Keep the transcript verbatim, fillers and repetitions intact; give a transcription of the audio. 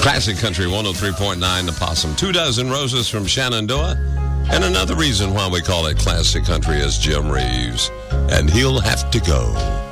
Classic Country one oh three point nine The Possum. Two Dozen Roses from Shenandoah. And another reason why we call it Classic Country is Jim Reeves. And he'll have to go.